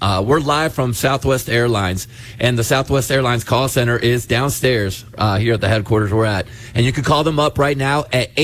We're live from Southwest Airlines, and the Southwest Airlines call center is downstairs here at the headquarters we're at. And you can call them up right now at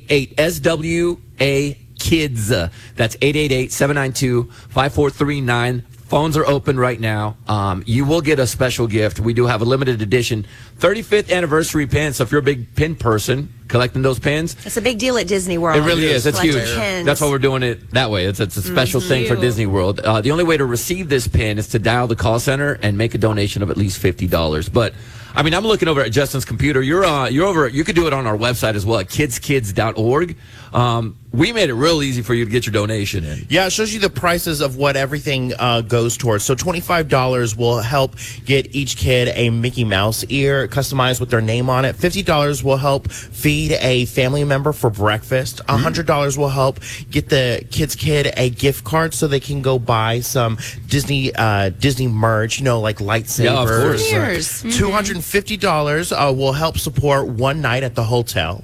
888-SWA-KIDS. That's 888-792-5439. Phones are open right now. You will get a special gift. We do have a limited edition 35th anniversary pin. So if you're a big pin person, collecting those pins. It's a big deal at Disney World. It really is. It's huge. Pins. That's why we're doing it that way. It's a special thing for Disney World. The only way to receive this pin is to dial the call center and make a donation of at least $50. But I mean, I'm looking over at Justin's computer. You're over. You could do it on our website as well at kidskids.org. We made it real easy for you to get your donation in. Yeah, it shows you the prices of what everything goes towards. So $25 will help get each kid a Mickey Mouse ear customized with their name on it. $50 will help feed a family member for breakfast. $100 will help get the kid a gift card so they can go buy some Disney merch, like lightsabers. Yeah, of course. $250 will help support one night at the hotel.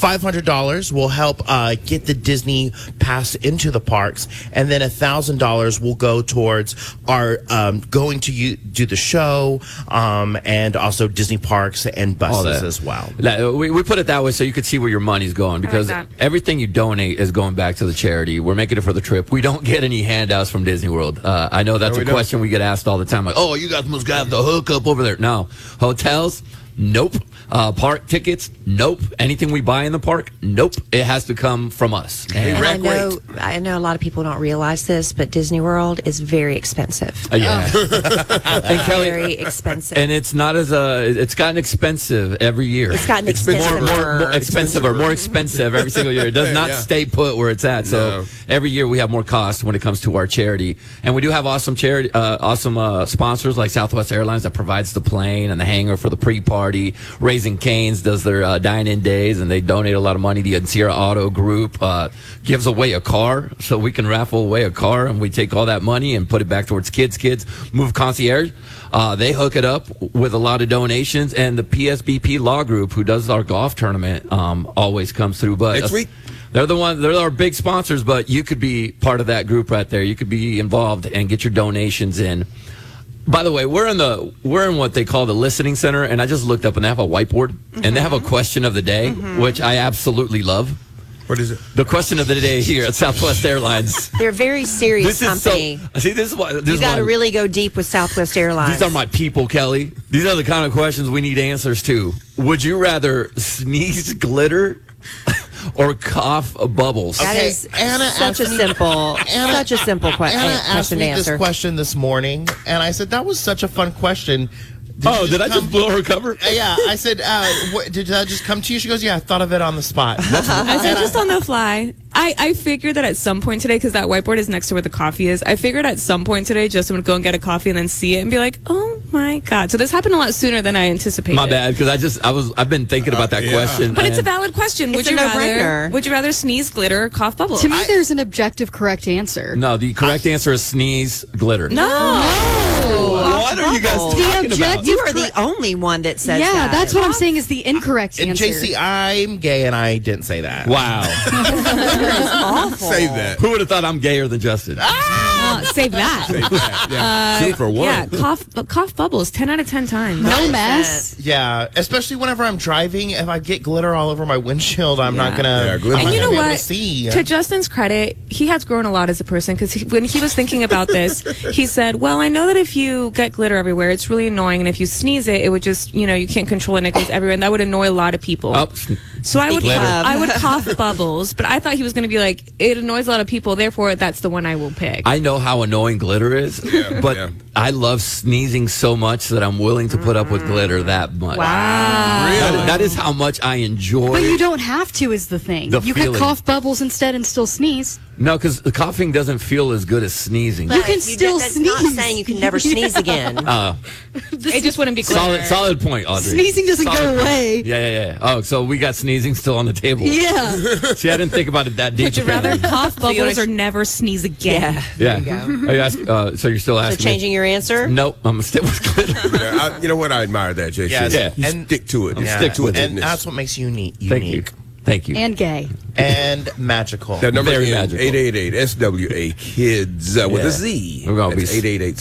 $500 will help get the Disney pass into the parks, and then $1,000 will go towards our going to do the show, and also Disney parks and buses as well. We put it that way so you could see where your money's going, because everything you donate is going back to the charity. We're making it for the trip. We don't get any handouts from Disney World. I know that's a question we get asked all the time, like, oh, you guys must have the hookup over there. No. Hotels? Nope. Park tickets? Nope. Anything we buy in the park? Nope. It has to come from us. And I know a lot of people don't realize this, but Disney World is very expensive. Yeah. And Kelly, very expensive. And it's not it's gotten expensive every year. It's gotten more expensive every single year. It does not stay put where it's at. So every year we have more costs when it comes to our charity. And we do have awesome sponsors like Southwest Airlines that provides the plane and the hangar for the pre-party. Raising Cane's does their dine-in days, and they donate a lot of money. The Sierra Auto Group gives away a car, so we can raffle away a car, and we take all that money and put it back towards kids. Move Concierge, they hook it up with a lot of donations, and the PSBP Law Group, who does our golf tournament, always comes through. But next week. They're our big sponsors, but you could be part of that group right there. You could be involved and get your donations in. By the way, we're in what they call the listening center, and I just looked up and they have a whiteboard, and they have a question of the day, which I absolutely love. What is it? The question of the day here at Southwest Airlines. They're a very serious company. This is why you got to really go deep with Southwest Airlines. These are my people, Kelly. These are the kind of questions we need answers to. Would you rather sneeze glitter or cough bubbles? That is such a simple question. Anna asked me this question this morning, and I said, that was such a fun question. Did I just blow her cover? Yeah, I said, did that just come to you? She goes, yeah, I thought of it on the spot. I said, just on the fly. I figured that at some point today, because that whiteboard is next to where the coffee is, I figured at some point today Justin would go and get a coffee and then see it and be like, oh my God. So this happened a lot sooner than I anticipated. My bad, because I've been thinking about that question. But it's a valid question. Would you rather sneeze glitter or cough bubbles? To me, there's an objective correct answer. No, the correct answer is sneeze glitter. No. What are you guys talking about? You are the only one that says that. Yeah, that's what I'm saying is the incorrect answer. And JC, I'm gay and I didn't say that. Wow. Awful. Save that. Who would have thought I'm gayer than Justin? Save that. Save that. Yeah. Shoot for one. Yeah, cough bubbles 10 out of 10 times. No mess. Yeah, especially whenever I'm driving. If I get glitter all over my windshield, I'm not gonna. And you know what? See. To Justin's credit, he has grown a lot as a person, because when he was thinking about this, he said, "Well, I know that if you get glitter everywhere, it's really annoying, and if you sneeze it, it would just, you can't control it, and it goes everywhere, and that would annoy a lot of people." So I would cough bubbles, but I thought he was going to be like, it annoys a lot of people, therefore that's the one I will pick. I know how annoying glitter is, but I love sneezing so much that I'm willing to put up with glitter that much. Wow. Really? That is how much I enjoy. But you don't have to is the thing. You could cough bubbles instead and still sneeze. No, because the coughing doesn't feel as good as sneezing. But you can still sneeze. That's not saying you can never sneeze again. It just wouldn't be glitter. Solid point, Audrey. Sneezing doesn't go away. Yeah. Oh, so we got sneezing still on the table. Yeah. See, I didn't think about it that deep. Would you rather cough bubbles or never sneeze again? Yeah. Are you asking, so you're still asking? So changing your answer? Nope, I'm gonna stick with glitter. You know what? I admire that, JC. You stick to it. Stick to it. And that's what makes you unique. Thank you. And gay. And magical. That number Very is magical. 888 SWA Kids with a Z. We're gonna be 888